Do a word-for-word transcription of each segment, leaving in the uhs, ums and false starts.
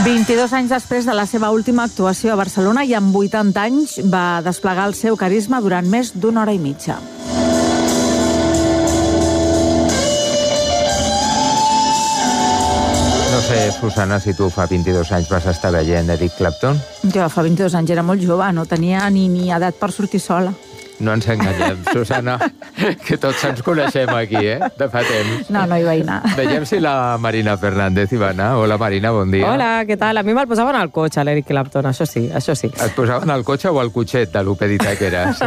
vint-i-dos anys després de la seva última actuació a Barcelona i amb vuitanta anys va desplegar el seu carisma durant més d'una hora i mitja. No sé, Susana, si tu fa vint-i-dos anys vas estar veient Eric Clapton. Jo fa vint-i-dos anys era molt jove, no tenia ni, ni edat per sortir sola. No ens enganyem, Susana, que tots ens coneixem aquí, eh? De fa temps. No, no hi vaig anar. Veiem si la Marina Fernández hi va anar. Hola, Marina, bon dia. Hola, què tal? A mi me'l posaven al cotxe, l'Eric Clapton, això sí, això sí. Et posaven al cotxe o al cotxet de l'opedita que eres?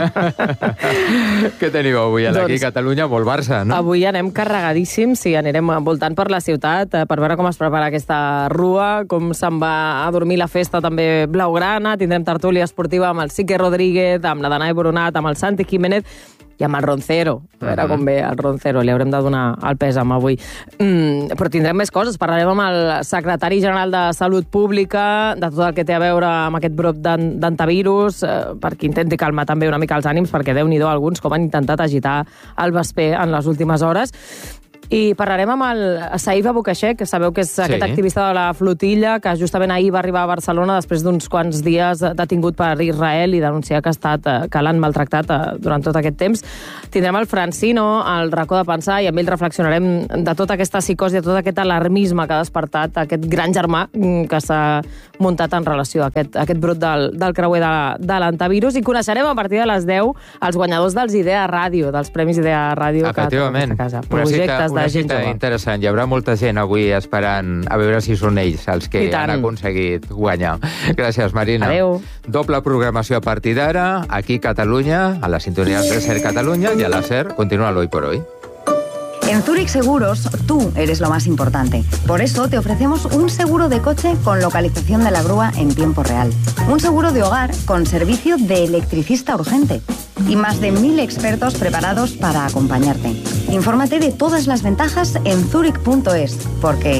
Què teniu avui aquí Doncs, a Catalunya? Molt Barça, no? Avui anem carregadíssims, sí, anirem voltant per la ciutat per veure com es prepara aquesta rua, com se'n va a dormir la festa també blaugrana, tindrem tertúlia esportiva amb el Sique Rodríguez, amb la Danae Boronat, amb el Santi Jiménez i amb el Roncero. A veure com ve el Roncero, li haurem de donar el pèsam avui. Mm, però tindrem més coses. Parlarem amb el secretari general de Salut Pública, de tot el que té a veure amb aquest brot d'antivirus, eh, perquè intenti calmar també una mica els ànims, perquè Déu-n'hi-do alguns com han intentat agitar el vesper en les últimes hores. I parlarem amb el Saïf Aboukacheck, que sabeu que és sí. aquest activista de la flotilla, que justament ahir va arribar a Barcelona després d'uns quants dies detingut per Israel i denunciar que ha estat, que l'han maltractat durant tot aquest temps. Tindrem el Francino, el racó de pensar, i amb ell reflexionarem de tota aquesta psicosi, de tot aquest alarmisme que ha despertat aquest gran germà que s'ha muntat en relació a aquest, a aquest brot del, del creuer de, de l'antivirus. I coneixerem a partir de les deu els guanyadors dels Idea Ràdio, dels Premis Idea Ràdio que tenen a casa. Projectes de gent jove. Interessant. Hi haurà molta gent avui esperant a veure si són ells els que han aconseguit guanyar. Gràcies, Marina. Adéu. Doble programació a partir d'ara, aquí a Catalunya, a la sintonia de SER Catalunya i a la SER continua l'Hoy por Hoy. En Zurich Seguros, tú eres lo más importante. Por eso te ofrecemos un seguro de coche con localización de la grúa en tiempo real. Un seguro de hogar con servicio de electricista urgente. Y más de mil expertos preparados para acompañarte. Infórmate de todas las ventajas en zurich punto es, porque